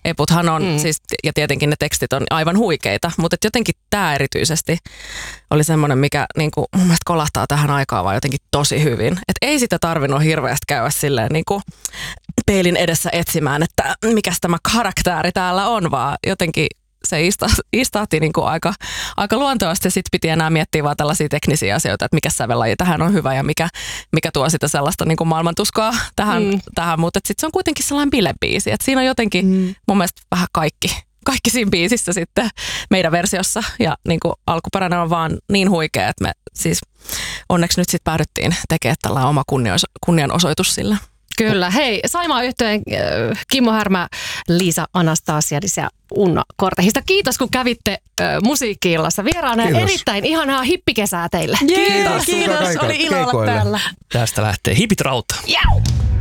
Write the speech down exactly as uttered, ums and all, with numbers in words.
eputhan on, Mm. siis, ja tietenkin ne tekstit on aivan huikeita, mutta jotenkin tämä erityisesti oli semmoinen, mikä niinku, mun mielestä kolahtaa tähän aikaan vaan jotenkin tosi hyvin. Et ei sitä tarvinnut hirveästi käydä silleen niinku peilin edessä etsimään, että mikäs tämä karakteri täällä on, vaan jotenkin se ista, istahti niinku aika, aika luontevasti. Sitten piti enää miettiä vaan tällaisia teknisiä asioita, että mikä sävellaji tähän on hyvä ja mikä, mikä tuo sitä sellaista niinku maailmantuskaa tähän, mm. tähän. Mutta sitten se on kuitenkin sellainen bilebiisi, että siinä on jotenkin mm. mun mielestä vähän kaikki. Kaikki siinä biisissä sitten meidän versiossa ja niinku alkuperäinen on vaan niin huikea, että me siis onneksi nyt sitten päädyttiin tekemään tällainen oma kunnianosoitus sillä. Kyllä. Hei, Saimaa yhtyeen äh, Kimmo Härmä, Liisa Anastasiadis ja Unno Kortehista. Kiitos, kun kävitte äh, musiikki-illassa vieraana. Kiitos. Erittäin ihanaa hippikesää teille. Kiitos, Kiitos. kiitos. Oli ilo olla täällä. Tästä lähtee hipit rauta. Jau!